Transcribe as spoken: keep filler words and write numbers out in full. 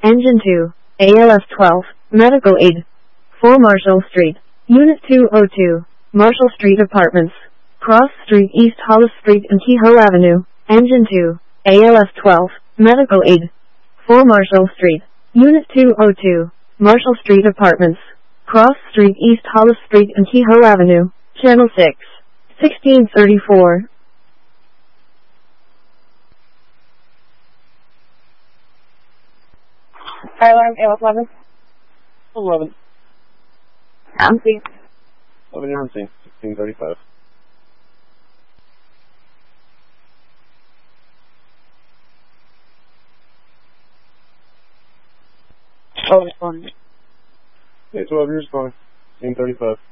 Engine two, A L S twelve, Medical Aid. four Marshall Street, Unit two oh two, Marshall Street Apartments. Cross Street East Hollis Street and Kehoe Avenue. Engine two, A L S twelve, Medical Aid. four Marshall Street, Unit two oh two, Marshall Street Apartments. Cross Street East Hollis Street and Kehoe Avenue. Channel six, sixteen thirty-four. Fire alarm, A L S eleven. eleven. On scene. eleven, you're on scene. sixteen thirty-five. Oh, responding. Okay, twelve, you're responding. sixteen thirty-five.